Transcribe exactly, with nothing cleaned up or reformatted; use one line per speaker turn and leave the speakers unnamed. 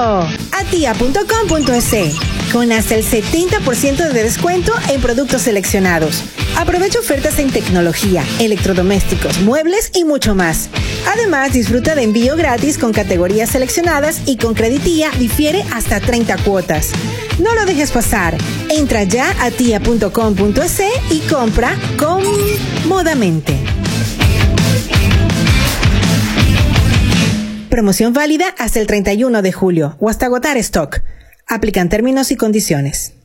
a tia punto com punto es, con hasta el setenta por ciento de descuento en productos seleccionados. Aprovecha ofertas en tecnología, electrodomésticos, muebles y mucho más. Además, disfruta de envío gratis con categorías seleccionadas y con Creditía difiere hasta treinta cuotas. No lo dejes pasar. Entra ya a tia punto com punto es y compra cómodamente. Promoción válida hasta el treinta y uno de julio o hasta agotar stock. Aplican términos y condiciones.